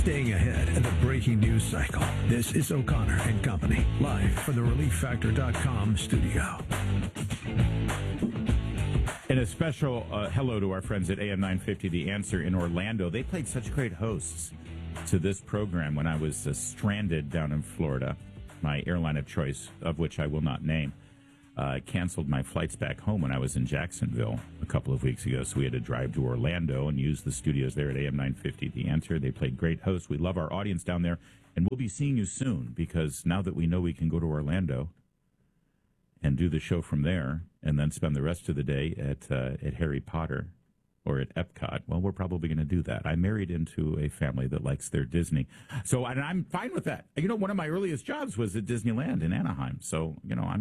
Staying ahead of the breaking news cycle. This is O'Connor and Company, live from the ReliefFactor.com studio. And a special hello to our friends at AM 950, The Answer in Orlando. They played such great hosts to this program when I was stranded down in Florida. My airline of choice, of which I will not name, canceled my flights back home when I was in Jacksonville a couple of weeks ago. So we had to drive to Orlando and use the studios there at AM 950, The Answer. They played great hosts. We love our audience down there. And we'll be seeing you soon, because now that we know we can go to Orlando and do the show from there and then spend the rest of the day at Harry Potter or at Epcot, well, we're probably going to do that. I married into a family that likes their Disney. So, and I'm fine with that. You know, one of my earliest jobs was at Disneyland in Anaheim. So, you know,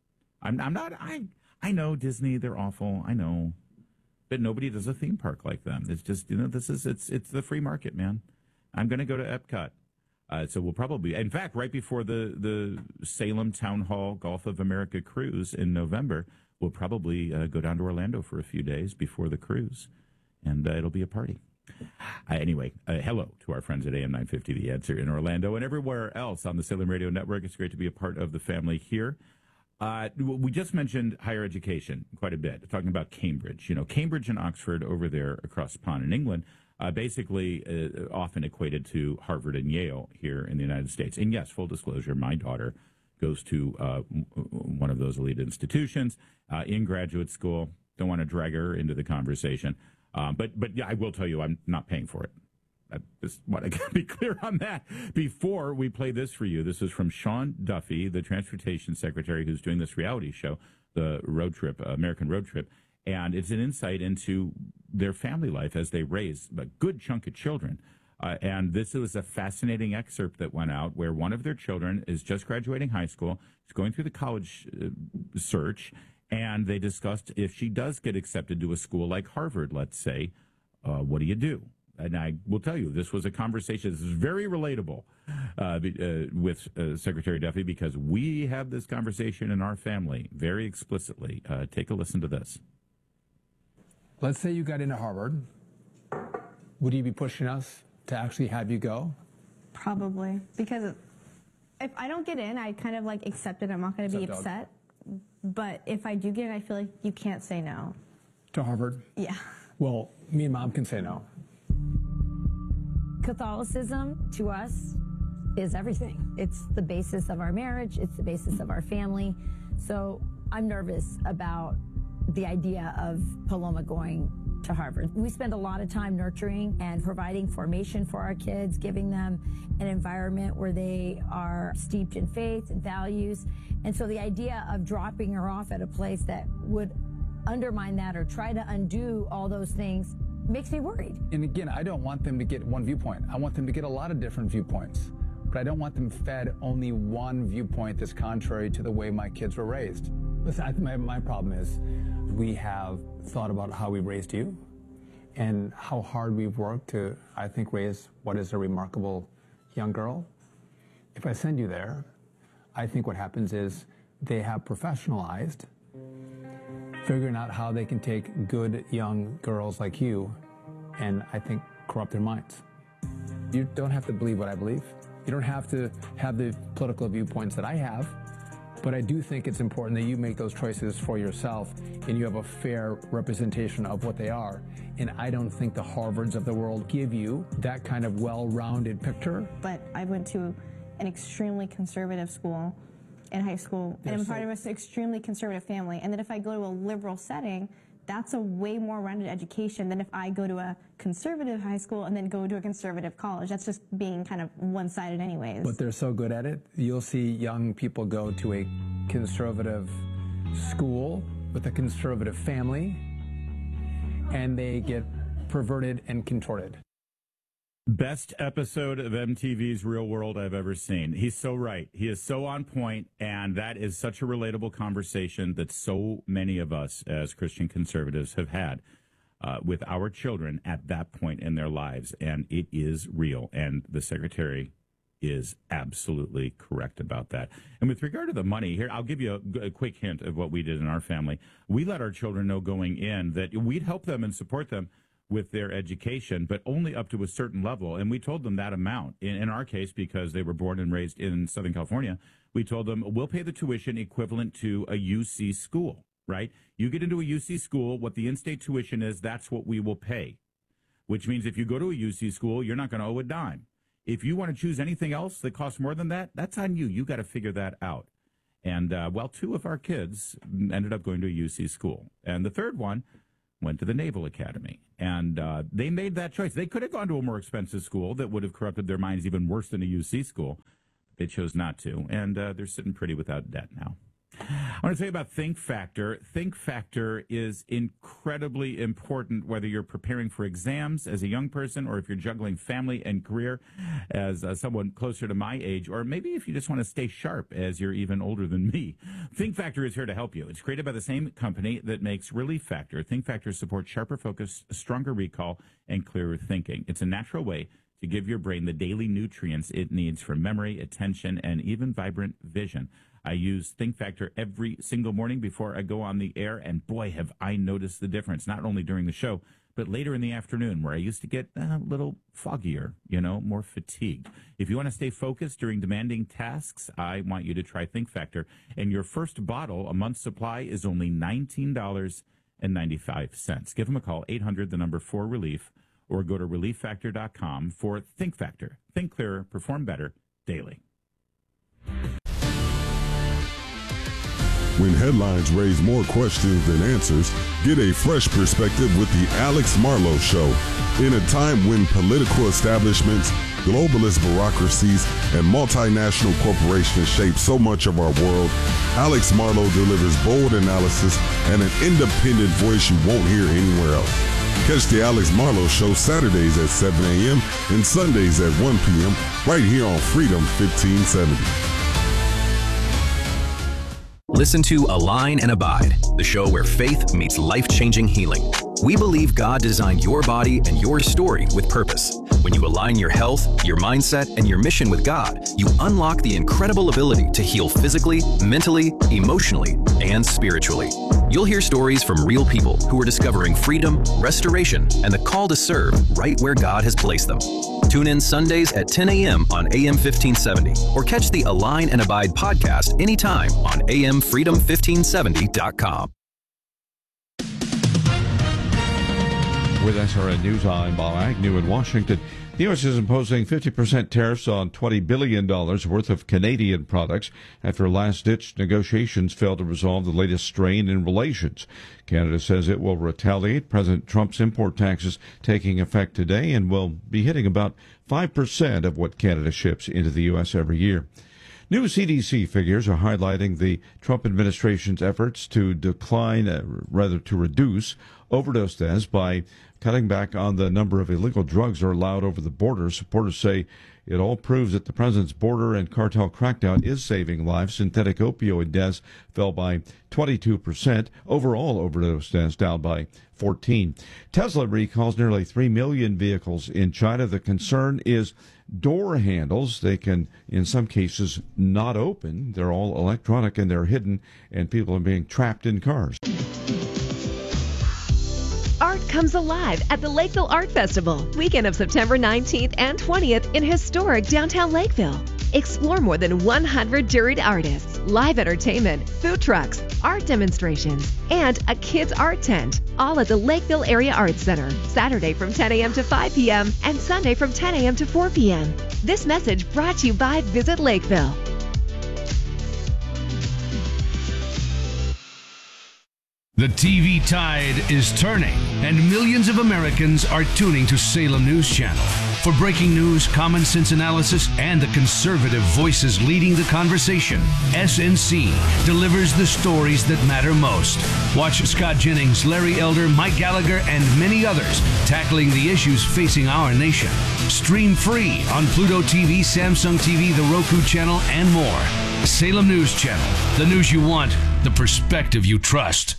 I know Disney, they're awful. I know. But nobody does a theme park like them. It's just, you know, it's the free market, man. I'm going to go to Epcot. So we'll probably, in fact, right before the Salem Town Hall Gulf of America cruise in November, we'll probably go down to Orlando for a few days before the cruise, and it'll be a party. Anyway, hello to our friends at AM 950, The Answer in Orlando, and everywhere else on the Salem Radio Network. It's great to be a part of the family here. We just mentioned higher education quite a bit, talking about Cambridge. You know, Cambridge and Oxford over there across the pond in England, basically often equated to Harvard and Yale here in the United States. And yes, full disclosure, my daughter goes to one of those elite institutions in graduate school. Don't want to drag her into the conversation. But yeah, I will tell you, I'm not paying for it. I just want to be clear on that before we play this for you. This is from Sean Duffy, the transportation secretary who's doing this reality show, the Road Trip, American Road Trip. And it's an insight into their family life as they raise a good chunk of children. And this was a fascinating excerpt that went out where one of their children is just graduating high school, is going through the college search, and they discussed if she does get accepted to a school like Harvard, let's say, what do you do? And I will tell you, this was a conversation. This is very relatable with Secretary Duffy, because we have this conversation in our family very explicitly. Take a listen to this. Let's say you got into Harvard. Would you be pushing us to actually have you go? Probably. Because if I don't get in, I kind of like accept it. I'm not going to be upset. But if I do get in, I feel like you can't say no. To Harvard? Yeah. Well, me and Mom can say no. Catholicism, to us, is everything. It's the basis of our marriage. It's the basis of our family. So I'm nervous about the idea of Paloma going to Harvard. We spend a lot of time nurturing and providing formation for our kids, giving them an environment where they are steeped in faith and values. And so the idea of dropping her off at a place that would undermine that or try to undo all those things makes me worried. And again, I don't want them to get one viewpoint. I want them to get a lot of different viewpoints. But I don't want them fed only one viewpoint that's contrary to the way my kids were raised. Listen, I think my problem is we have thought about how we raised you and how hard we've worked to, I think, raise what is a remarkable young girl. If I send you there, I think what happens is they have professionalized figuring out how they can take good young girls like you and, I think, corrupt their minds. You don't have to believe what I believe. You don't have to have the political viewpoints that I have, but I do think it's important that you make those choices for yourself and you have a fair representation of what they are. And I don't think the Harvards of the world give you that kind of well-rounded picture. But I went to an extremely conservative school in high school, and I'm part of an extremely conservative family. And then if I go to a liberal setting, that's a way more rounded education than if I go to a conservative high school and then go to a conservative college. That's just being kind of one-sided anyways. But they're so good at it. You'll see young people go to a conservative school with a conservative family, and they get perverted and contorted. Best episode of MTV's Real World I've ever seen. He's so right. He is so on point, and that is such a relatable conversation that so many of us as Christian conservatives have had with our children at that point in their lives, and it is real, and the secretary is absolutely correct about that. And with regard to the money, here, I'll give you a quick hint of what we did in our family. We let our children know going in that we'd help them and support them with their education, but only up to a certain level. And we told them that amount. In our case, because they were born and raised in Southern California, we told them, we'll pay the tuition equivalent to a UC school, right? You get into a UC school, what the in-state tuition is, that's what we will pay, which means if you go to a UC school, you're not going to owe a dime. If you want to choose anything else that costs more than that, that's on you. You got to figure that out. And, well, 2 of our kids ended up going to a UC school. And the third one went to the Naval Academy. And they made that choice. They could have gone to a more expensive school that would have corrupted their minds even worse than a UC school. They chose not to. And they're sitting pretty without debt now. I want to tell you about Think Factor. Think Factor is incredibly important whether you're preparing for exams as a young person or if you're juggling family and career as someone closer to my age, or maybe if you just want to stay sharp as you're even older than me. Think Factor is here to help you. It's created by the same company that makes Relief Factor. Think Factor supports sharper focus, stronger recall, and clearer thinking. It's a natural way to give your brain the daily nutrients it needs for memory, attention, and even vibrant vision. I use Think Factor every single morning before I go on the air, and boy, have I noticed the difference, not only during the show, but later in the afternoon where I used to get a little foggier, more fatigued. If you want to stay focused during demanding tasks, I want you to try Think Factor. And your first bottle, a month's supply, is only $19.95. Give them a call, 800-4RELIEF, or go to ReliefFactor.com for Think Factor. Think clearer, perform better daily. When headlines raise more questions than answers, get a fresh perspective with the Alex Marlow Show. In a time when political establishments, globalist bureaucracies, and multinational corporations shape so much of our world, Alex Marlow delivers bold analysis and an independent voice you won't hear anywhere else. Catch the Alex Marlow Show Saturdays at 7 a.m. and Sundays at 1 p.m. right here on Freedom 1570. Listen to Align and Abide, the show where faith meets life-changing healing. We believe God designed your body and your story with purpose. When you align your health, your mindset, and your mission with God, you unlock the incredible ability to heal physically, mentally, emotionally, and spiritually. You'll hear stories from real people who are discovering freedom, restoration, and the call to serve right where God has placed them. Tune in Sundays at 10 a.m. on AM 1570 or catch the Align and Abide podcast anytime on amfreedom1570.com. With SRN News, I'm Bob Agnew in Washington. The U.S. is imposing 50% tariffs on $20 billion worth of Canadian products after last-ditch negotiations failed to resolve the latest strain in relations. Canada says it will retaliate. President Trump's import taxes taking effect today and will be hitting about 5% of what Canada ships into the U.S. every year. New CDC figures are highlighting the Trump administration's efforts to reduce overdose deaths by cutting back on the number of illegal drugs that are allowed over the border. Supporters say it all proves that the president's border and cartel crackdown is saving lives. Synthetic opioid deaths fell by 22%. Overall overdose deaths down by 14%. Tesla recalls nearly 3 million vehicles in China. The concern is door handles. They can, in some cases, not open. They're all electronic and they're hidden, and people are being trapped in cars. Art comes alive at the Lakeville Art Festival, weekend of September 19th and 20th in historic downtown Lakeville. Explore more than 100 juried artists, live entertainment, food trucks, art demonstrations, and a kids' art tent, all at the Lakeville Area Arts Center, Saturday from 10 a.m. to 5 p.m. and Sunday from 10 a.m. to 4 p.m. This message brought to you by Visit Lakeville. The TV tide is turning, and millions of Americans are tuning to Salem News Channel. For breaking news, common sense analysis, and the conservative voices leading the conversation, SNC delivers the stories that matter most. Watch Scott Jennings, Larry Elder, Mike Gallagher, and many others tackling the issues facing our nation. Stream free on Pluto TV, Samsung TV, the Roku channel, and more. Salem News Channel, the news you want, the perspective you trust.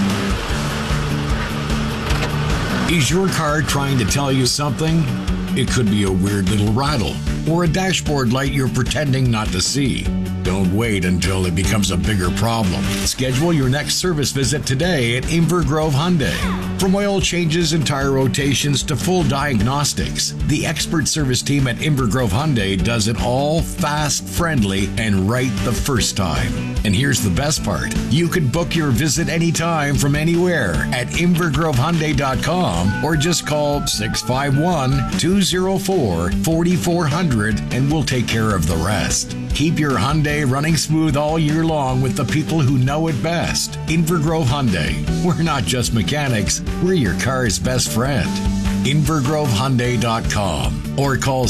Is your car trying to tell you something? It could be a weird little rattle or a dashboard light you're pretending not to see. Don't wait until it becomes a bigger problem. Schedule your next service visit today at Inver Grove Hyundai. From oil changes and tire rotations to full diagnostics, the expert service team at Inver Grove Hyundai does it all fast, friendly, and right the first time. And here's the best part. You can book your visit anytime from anywhere at invergrovehyundai.com or just call 651-204-4400 and we'll take care of the rest. Keep your Hyundai running smooth all year long with the people who know it best. Inver Grove Hyundai. We're not just mechanics, we're your car's best friend. invergrovehyundai.com or call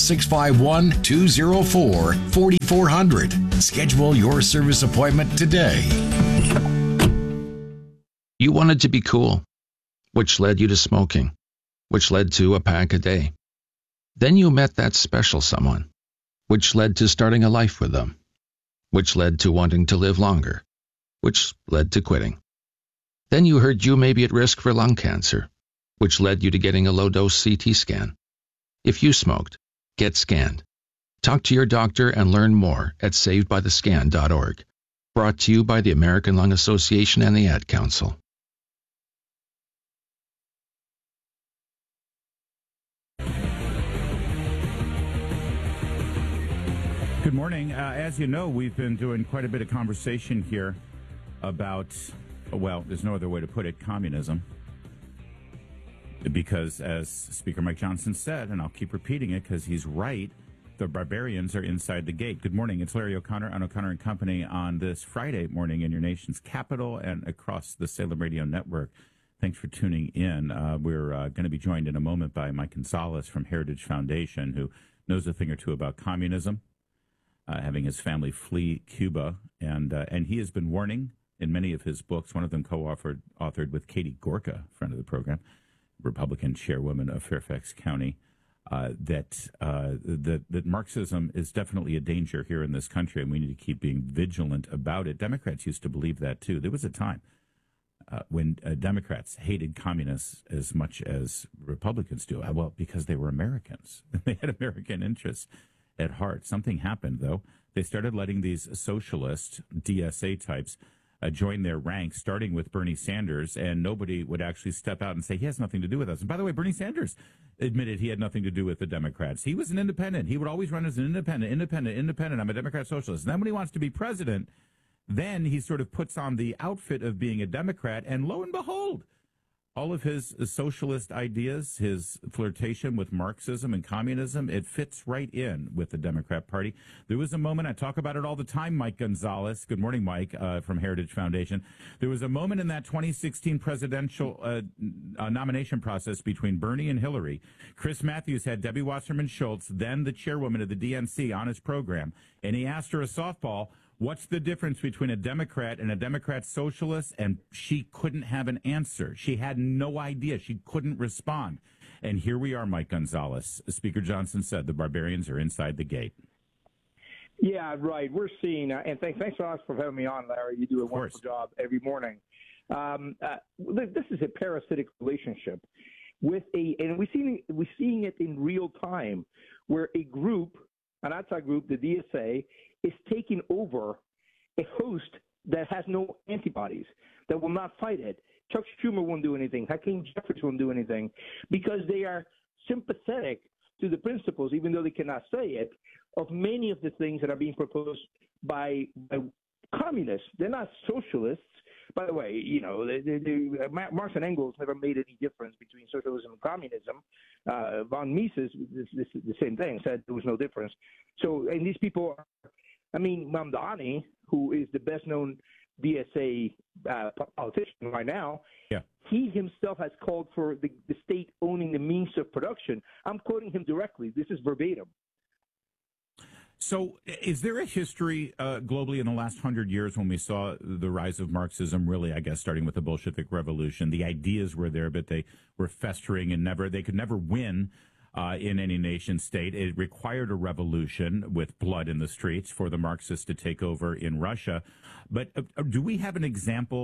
651-204-4400. Schedule your service appointment today. You wanted to be cool, which led you to smoking, which led to a pack a day. Then you met that special someone, which led to starting a life with them, which led to wanting to live longer, which led to quitting. Then you heard you may be at risk for lung cancer, which led you to getting a low-dose CT scan. If you smoked, get scanned. Talk to your doctor and learn more at savedbythescan.org. Brought to you by the American Lung Association and the Ad Council. Good morning. As you know, we've been doing quite a bit of conversation here about, well, there's no other way to put it, communism. Because as Speaker Mike Johnson said, and I'll keep repeating it because he's right, the barbarians are inside the gate. Good morning. It's Larry O'Connor on O'Connor and Company on this Friday morning in your nation's capital and across the Salem Radio Network. Thanks for tuning in. We're going to be joined in a moment by Mike Gonzalez from Heritage Foundation, who knows a thing or two about communism. Having his family flee Cuba, and he has been warning in many of his books, one of them co-authored with Katie Gorka, friend of the program, Republican chairwoman of Fairfax County, that Marxism is definitely a danger here in this country, and we need to keep being vigilant about it. Democrats used to believe that, too. There was a time when Democrats hated communists as much as Republicans do. Well, because they were Americans. They had American interests at heart. Something happened, though. They started letting these socialist DSA types join their ranks, starting with Bernie Sanders, and nobody would actually step out and say he has nothing to do with us. And by the way, Bernie Sanders admitted he had nothing to do with the Democrats. He was an independent. He would always run as an independent. I'm a Democrat socialist. And then when he wants to be president, then he sort of puts on the outfit of being a Democrat, and lo and behold, all of his socialist ideas, his flirtation with Marxism and communism, it fits right in with the Democrat Party. There was a moment, I talk about it all the time, Mike Gonzalez. Good morning, Mike, from Heritage Foundation. There was a moment in that 2016 presidential nomination process between Bernie and Hillary. Chris Matthews had Debbie Wasserman Schultz, then the chairwoman of the DNC, on his program, and he asked her a softball, what's the difference between a Democrat and a Democrat socialist? And she couldn't have an answer. She had no idea. She couldn't respond. And here we are, Mike Gonzalez. Speaker Johnson said the barbarians are inside the gate. Yeah, right. We're seeing, and thanks for having me on, Larry. You do a wonderful job every morning. This is a parasitic relationship and we're seeing it in real time, where a group, an outside group, the DSA, is taking over a host that has no antibodies, that will not fight it. Chuck Schumer won't do anything. Hakeem Jeffries won't do anything, because they are sympathetic to the principles, even though they cannot say it, of many of the things that are being proposed by communists. They're not socialists. By the way, you know, Marx and Engels never made any difference between socialism and communism. Von Mises, the same thing, said there was no difference. So, and these people are, Mamdani, who is the best-known DSA politician right now, he himself has called for the state owning the means of production. I'm quoting him directly. This is verbatim. So is there a history globally in the last 100 years when we saw the rise of Marxism, really, I guess, starting with the Bolshevik Revolution? The ideas were there, but they were festering and they could never win in any nation state. It required a revolution with blood in the streets for the Marxists to take over in Russia. But do we have an example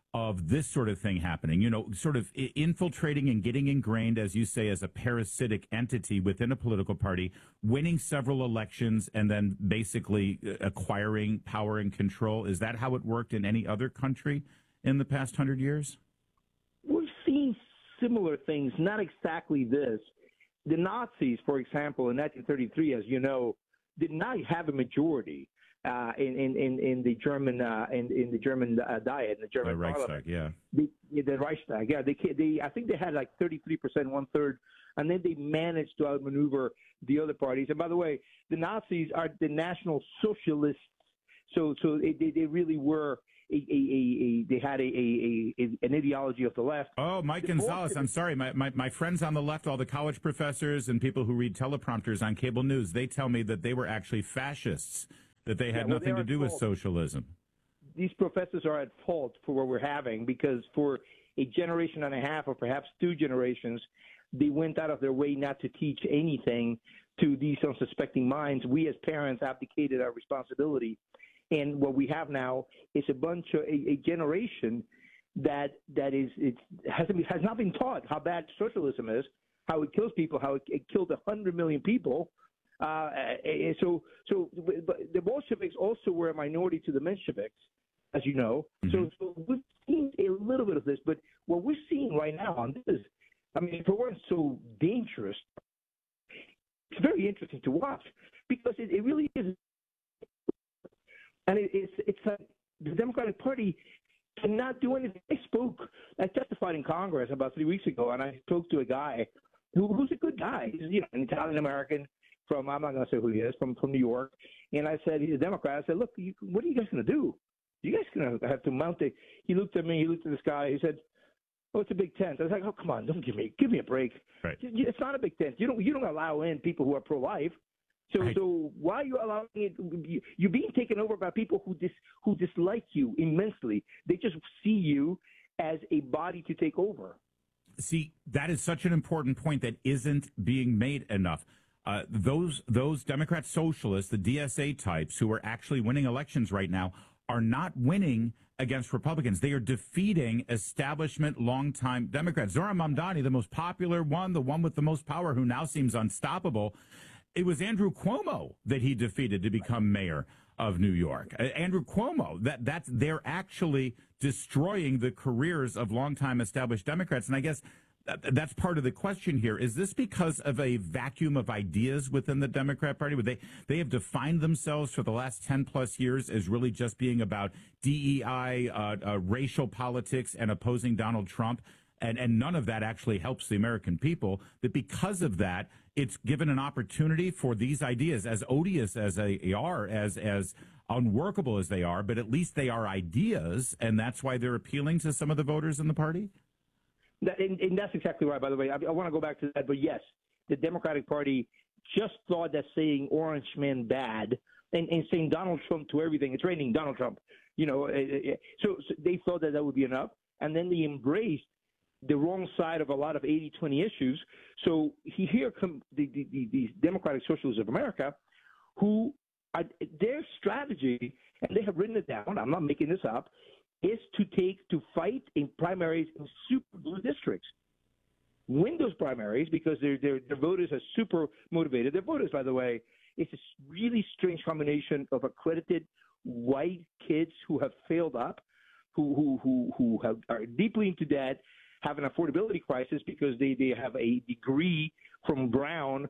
of this sort of thing happening, sort of infiltrating and getting ingrained, as you say, as a parasitic entity within a political party, winning several elections, and then basically acquiring power and control? Is that how it worked in any other country in the past 100 years? We've seen similar things, not exactly this. The Nazis, for example, in 1933, as you know, did not have a majority in the German Diet, in the German Reichstag, Parliament. yeah. The Reichstag, yeah. They I think they had like 33%, 1/3, and then they managed to outmaneuver the other parties. And by the way, the Nazis are the National Socialists, so they really were they had an ideology of the left. Oh, Mike Gonzalez, I'm sorry. My friends on the left, all the college professors and people who read teleprompters on cable news, they tell me that they were actually fascists, that they had nothing to do with socialism. These professors are at fault for what we're having, because for a generation and a half or perhaps 2 generations, they went out of their way not to teach anything to these unsuspecting minds. We as parents abdicated our responsibility. And what we have now is a generation that has not been taught how bad socialism is, how it kills people, how it killed 100 million people. So the Bolsheviks also were a minority to the Mensheviks, as you know. Mm-hmm. So we've seen a little bit of this, but what we're seeing right now on this, I mean, if it weren't so dangerous, it's very interesting to watch, because it really is. And it's like the Democratic Party cannot do anything. I testified in Congress about 3 weeks ago, and I spoke to a guy who's a good guy. He's an Italian American from, I'm not going to say who he is, from New York. And I said, he's a Democrat. I said, look, what are you guys going to do? You guys going to have to mount it. He looked at me, he looked at this guy, he said, oh, it's a big tent. I was like, oh, come on, don't give me a break. Right. It's not a big tent. You don't allow in people who are pro-life. So why are you allowing it? You're being taken over by people who dislike you immensely. They just see you as a body to take over. See, that is such an important point that isn't being made enough. Those Democrat socialists, the DSA types who are actually winning elections right now, are not winning against Republicans. They are defeating establishment, longtime Democrats. Zohran Mamdani, the most popular one, the one with the most power, who now seems unstoppable. It was Andrew Cuomo that he defeated to become mayor of New York. Andrew Cuomo, they're actually destroying the careers of longtime established Democrats. And I guess that's part of the question here. Is this because of a vacuum of ideas within the Democrat Party? Where they have defined themselves for the last 10 plus years as really just being about DEI, racial politics, and opposing Donald Trump. And none of that actually helps the American people, that because of that, it's given an opportunity for these ideas, as odious as they are, as unworkable as they are, but at least they are ideas, and that's why they're appealing to some of the voters in the party? And that's exactly right, by the way. I want to go back to that, but yes, the Democratic Party just thought that saying Orange Man bad and saying Donald Trump to everything, it's raining Donald Trump, so they thought that would be enough, and then they embraced the wrong side of a lot of 80-20 issues. So here come these Democratic Socialists of America, who their strategy, and they have written it down, I'm not making this up, is to fight in primaries in super blue districts. Win those primaries because their voters are super motivated. Their voters, by the way, it's a really strange combination of accredited white kids who have failed up, who are deeply into debt, have an affordability crisis because they have a degree from Brown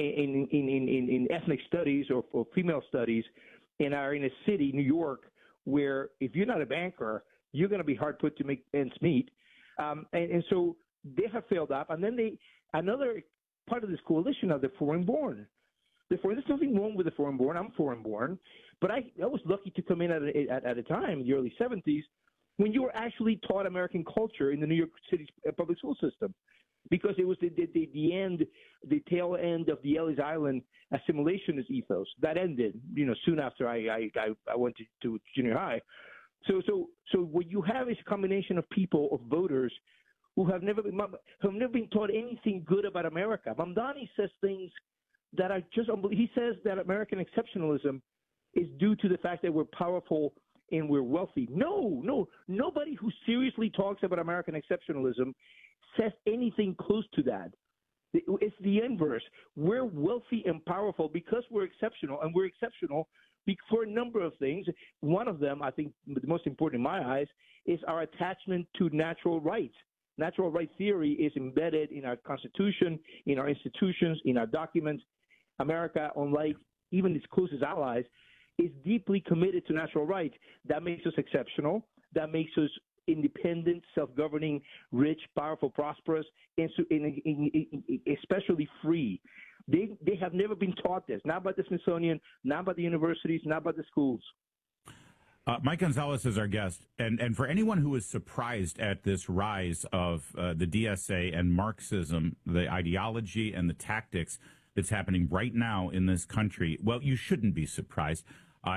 in ethnic studies or female studies, and are in a city, New York, where if you're not a banker, you're going to be hard put to make ends meet. And so they have failed up. And then another part of this coalition are the foreign-born. There's nothing wrong with the foreign-born. I'm foreign-born. But I was lucky to come in at a time in the early 70s when you were actually taught American culture in the New York City public school system, because it was the tail end of the Ellis Island assimilationist ethos that ended, soon after I went to junior high. So what you have is a combination of people, of voters, who have never been taught anything good about America. Mamdani says things that are just unbelievable. He says that American exceptionalism is due to the fact that we're powerful and we're wealthy. No. Nobody who seriously talks about American exceptionalism says anything close to that. It's the inverse. We're wealthy and powerful because we're exceptional, and we're exceptional for a number of things. One of them, I think the most important in my eyes, is our attachment to natural rights. Natural right theory is embedded in our Constitution, in our institutions, in our documents. America, unlike even its closest allies, is deeply committed to natural rights. That makes us exceptional. That makes us independent, self-governing, rich, powerful, prosperous, and especially free. They have never been taught this, not by the Smithsonian, not by the universities, not by the schools. Mike Gonzalez is our guest, and for anyone who is surprised at this rise of the DSA and Marxism, the ideology and the tactics that's happening right now in this country, well, you shouldn't be surprised.